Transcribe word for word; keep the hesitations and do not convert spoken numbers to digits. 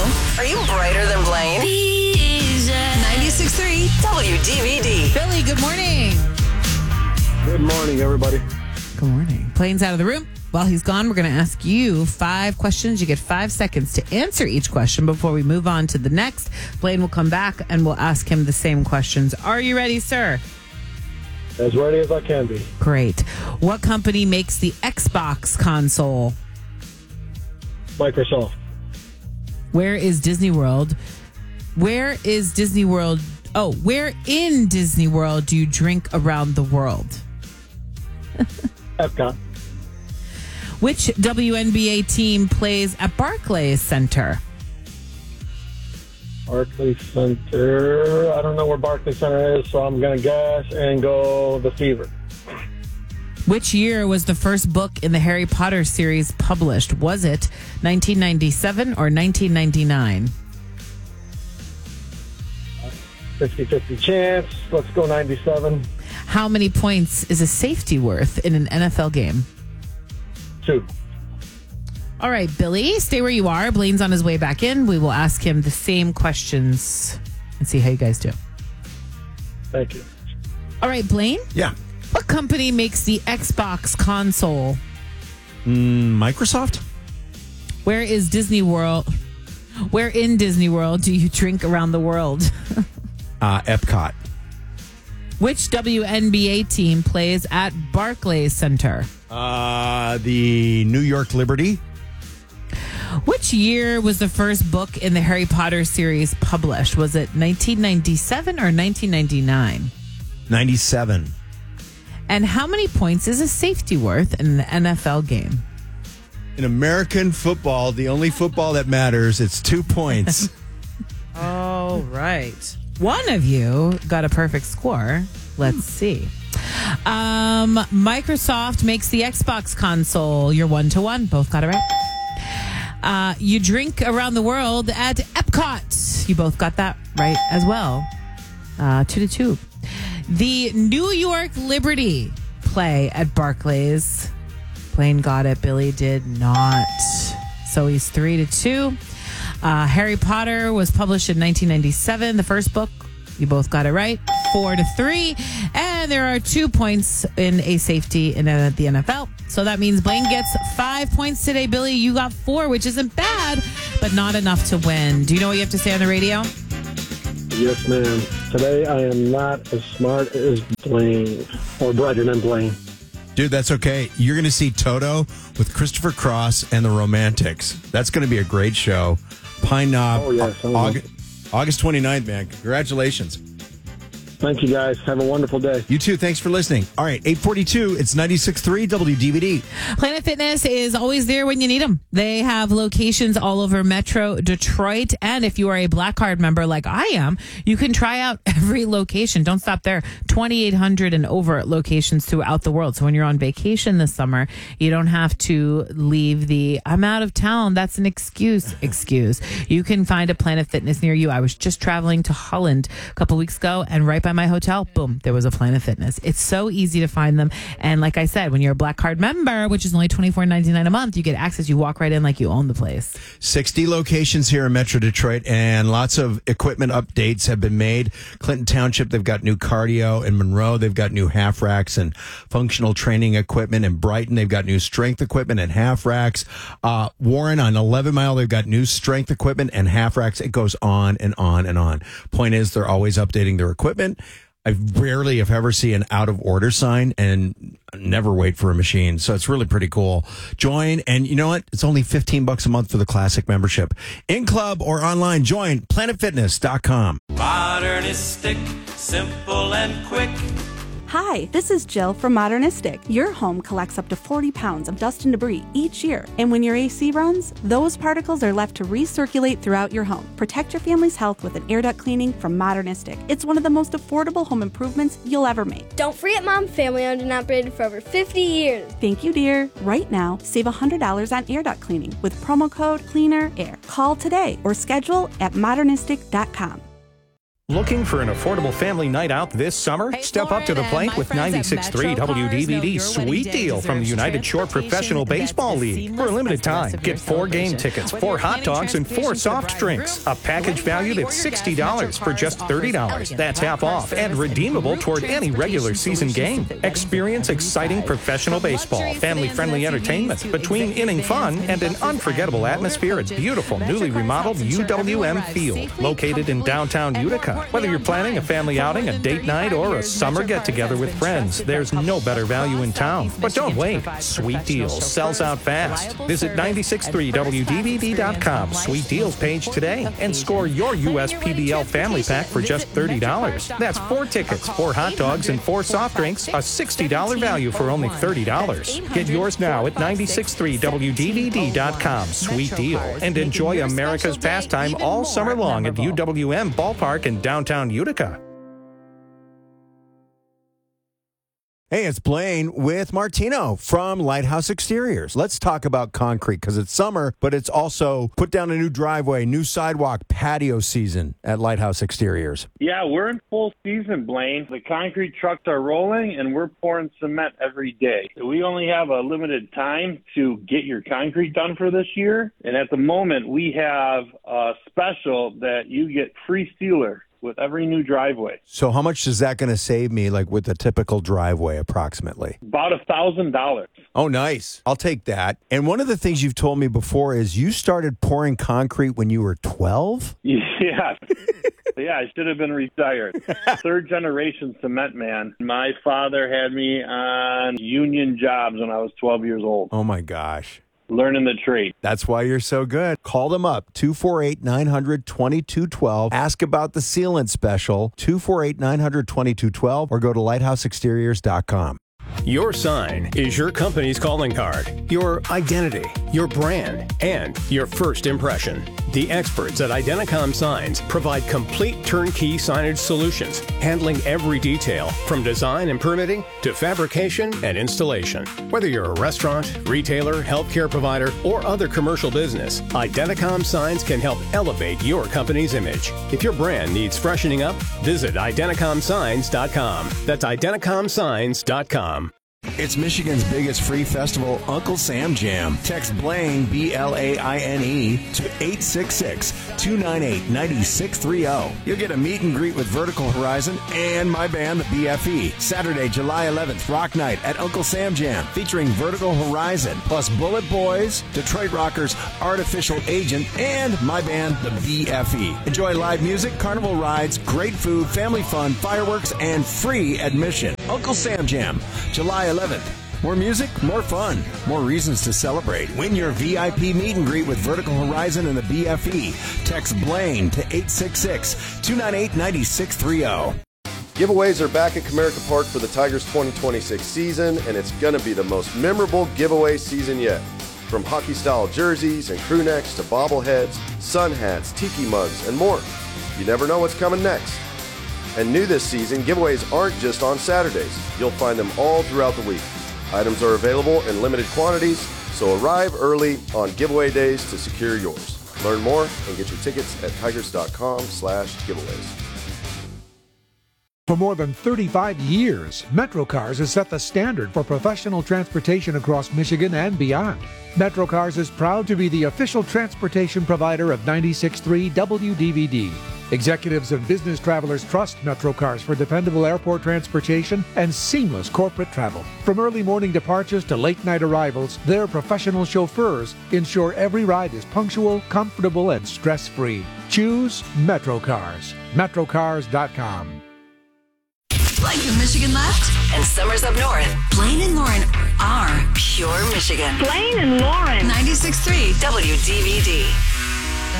Are you brighter than Blaine? ninety-six point three W D V D. Billy, good morning. Good morning, everybody. Good morning. Blaine's out of the room. While he's gone, we're going to ask you five questions. You get five seconds to answer each question before we move on to the next. Blaine will come back and we'll ask him the same questions. Are you ready, sir? As ready as I can be. Great. What company makes the Xbox console? Microsoft. Where is Disney World? Where is Disney World? Oh, where in Disney World do you drink around the world? Epcot. Which W N B A team plays at Barclays Center? Barclays Center. I don't know where Barclays Center is, so I'm going to guess and go the Fever. Which year was the first book in the Harry Potter series published? Was it nineteen ninety-seven or nineteen ninety-nine? fifty-fifty chance. Let's go ninety-seven. How many points is a safety worth in an N F L game? Two. All right, Billy, stay where you are. Blaine's on his way back in. We will ask him the same questions and see how you guys do. Thank you. All right, Blaine? Yeah. What company makes the Xbox console? Mm, Microsoft? Where is Disney World? Where in Disney World do you drink around the world? uh, Epcot. Which W N B A team plays at Barclays Center? Uh, the New York Liberty. Which year was the first book in the Harry Potter series published? Was it nineteen ninety-seven or nineteen ninety-nine? ninety-seven. And how many points is a safety worth in an N F L game? In American football, the only football that matters, it's two points. All right. One of you got a perfect score. Let's see. Um, Microsoft makes the Xbox console. You're one to one. Both got it right. Uh, you drink around the world at Epcot. You both got that right as well. Uh, two to two. The New York Liberty play at Barclays. Blaine got it. Billy did not. So he's three to two. Uh, Harry Potter was published in nineteen ninety-seven, the first book. You both got it right. Four to three. And there are two points in a safety in uh, the N F L. So that means Blaine gets five points today. Billy, you got four, which isn't bad, but not enough to win. Do you know what you have to say on the radio? Yes, ma'am. Today I am not as smart as Blaine, or brighter than Blaine. Dude, that's okay. You're going to see Toto with Christopher Cross and the Romantics. That's going to be a great show. Pine Knob, Oh, yes. I August, August twenty-ninth, man. Congratulations. Thank you, guys. Have a wonderful day. You too. Thanks for listening. All right, eight forty-two. It's ninety-six point three W D V D. Planet Fitness is always there when you need them. They have locations all over Metro Detroit. And if you are a Black Card member like I am, you can try out every location. Don't stop there. twenty-eight hundred and over locations throughout the world. So when you're on vacation this summer, you don't have to leave the I'm out of town. That's an excuse. Excuse. You can find a Planet Fitness near you. I was just traveling to Holland a couple weeks ago, and right by my hotel, boom, there was a Planet Fitness. It's so easy to find them. And like I said, when you're a Black Card member, which is only twenty-four ninety-nine a month, you get access. You walk right in like you own the place. sixty locations here in Metro Detroit, and lots of equipment updates have been made. Clinton Township, they've got new cardio. In Monroe, they've got new half racks and functional training equipment. In Brighton, they've got new strength equipment and half racks. Uh, Warren on eleven mile, they've got new strength equipment and half racks. It goes on and on and on. Point is, they're always updating their equipment. I rarely, if ever, see an out of order sign, and never wait for a machine. So it's really pretty cool. Join, and you know what? It's only fifteen bucks a month for the classic membership. In club or online, join planet fitness dot com. Modernistic, simple and quick. Hi, this is Jill from Modernistic. Your home collects up to forty pounds of dust and debris each year. And when your A C runs, those particles are left to recirculate throughout your home. Protect your family's health with an air duct cleaning from Modernistic. It's one of the most affordable home improvements you'll ever make. Don't forget Mom, family owned and operated for over fifty years. Thank you, dear. Right now, save one hundred dollars on air duct cleaning with promo code CLEANERAIR. Call today or schedule at modernistic dot com. Looking for an affordable family night out this summer? Hey, Step Lauren up to the and plate my with friends at ninety-six point three Metro W D V Cars know D. your Sweet wedding day deal from the deserves United Shore transportation Professional that's Baseball as League. seamless For a limited as the rest time, of your get four game celebration. tickets, Whether four you're hot planning dogs, and four transportation soft for the drinks. bride A package and groom, valued or at your sixty guest, dollars for Metro just Cars thirty dollars. offers That's elegant half black off car and service redeemable group toward any regular season transportation game. solutions to fit Experience weddings of exciting every size. professional From baseball, luxury family-friendly sedans and S U Vs entertainment, to between executive inning vans, fun, and an minibuses, unforgettable motor atmosphere at coaches. beautiful, Metro newly Cars remodeled helps U ensure W M everyone arrives Field, safely, located in comfortably, downtown and more Utica. importantly, Whether you're on planning a time. family For more outing, a than date night, or a thirty-five summer years, Metro get-together Cars with has been friends, trusted by there's no publishers better value in across town. Southeast But don't Michigan to wait. provide Sweet professional deals sells out chauffeurs, fast. reliable Visit service, ninety-six point three and W D V D dot com, first-class Sweet Deals page today, and score your U S P B L family pack for just thirty dollars. That's four tickets, four hot dogs, and four soft drinks, a sixty dollars value for only thirty dollars. Get yours now at ninety-six point three W D V D dot com, Sweet Deal, and enjoy America's pastime all summer long at U W M Ballpark in downtown Utica. Hey, it's Blaine with Martino from Lighthouse Exteriors. Let's talk about concrete because it's summer, but it's also put down a new driveway, new sidewalk, patio season at Lighthouse Exteriors. Yeah, we're in full season, Blaine. The concrete trucks are rolling, and we're pouring cement every day. We only have a limited time to get your concrete done for this year, and at the moment, we have a special that you get free sealer with every new driveway. So how much is that going to save me, like with a typical driveway approximately? About a thousand dollars. Oh, nice. I'll take that. And one of the things you've told me before is you started pouring concrete when you were twelve? Yeah. Yeah, I should have been retired. Third generation cement man. My father had me on union jobs when I was twelve years old. Oh, my gosh. Learning the trade. That's why you're so good. Call them up, two four eight, nine hundred, twenty-two twelve. Ask about the sealant special, two four eight, nine hundred, twenty-two twelve, or go to lighthouse exteriors dot com. Your sign is your company's calling card, your identity, your brand, and your first impression. The experts at Identicom Signs provide complete turnkey signage solutions, handling every detail from design and permitting to fabrication and installation. Whether you're a restaurant, retailer, healthcare provider, or other commercial business, Identicom Signs can help elevate your company's image. If your brand needs freshening up, visit Identicom Signs dot com. That's Identicom Signs dot com. It's Michigan's biggest free festival, Uncle Sam Jam. Text Blaine, B L A I N E, to eight six six, two nine eight, nine six three zero. You'll get a meet and greet with Vertical Horizon and my band, the B F E. Saturday, July eleventh, Rock Night at Uncle Sam Jam, featuring Vertical Horizon, plus Bullet Boys, Detroit Rockers, Artificial Agent, and my band, the B F E. Enjoy live music, carnival rides, great food, family fun, fireworks, and free admission. Uncle Sam Jam, July eleventh. More music, more fun, more reasons to celebrate. Win your V I P meet and greet with Vertical Horizon and the B F E. Text Blaine to eight six six, two nine eight, nine six three zero. Giveaways are back at Comerica Park for the Tigers twenty twenty-six season, and it's going to be the most memorable giveaway season yet. From hockey-style jerseys and crew necks to bobbleheads, sun hats, tiki mugs, and more. You never know what's coming next. And new this season, giveaways aren't just on Saturdays. You'll find them all throughout the week. Items are available in limited quantities, so arrive early on giveaway days to secure yours. Learn more and get your tickets at tigers.com slash giveaways. For more than thirty-five years, MetroCars has set the standard for professional transportation across Michigan and beyond. MetroCars is proud to be the official transportation provider of ninety-six point three W D V D. Executives and business travelers trust MetroCars for dependable airport transportation and seamless corporate travel. From early morning departures to late night arrivals, their professional chauffeurs ensure every ride is punctual, comfortable, and stress-free. Choose MetroCars. Metrocars dot com. Like the Michigan left and summers up north, Blaine and Lauren are pure Michigan. Blaine and Lauren. ninety-six point three W D V D.